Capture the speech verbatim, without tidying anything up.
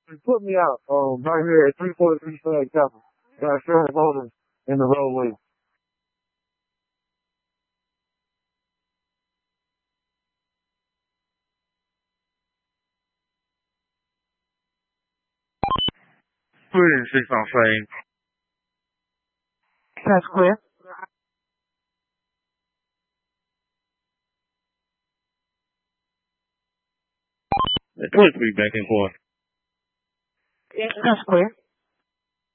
They put me out um, right here at three forty-three Flag Chapel. Got several voters in the roadway. Put in six on flame. That's clear. Quickly back and forth. That's clear.